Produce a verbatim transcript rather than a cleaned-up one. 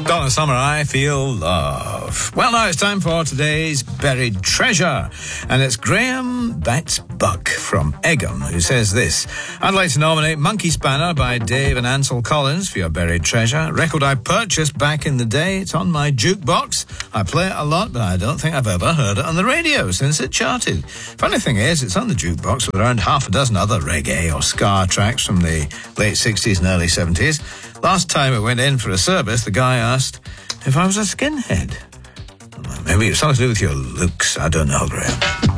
Donna Summer, I Feel Love. Well, now it's time for today's Buried Treasure. And it's Graham, that's Buck, from Egham, who says this. I'd like to nominate Monkey Spanner by Dave and Ansel Collins for your Buried Treasure. Record I purchased back in the day. It's on my jukebox. I play it a lot, but I don't think I've ever heard it on the radio since it charted. Funny thing is, it's on the jukebox with around half a dozen other reggae or ska tracks from the late sixties and early seventies. Last time I went in for a service, the guy asked if I was a skinhead. Maybe it's something to do with your looks. I don't know, Graham.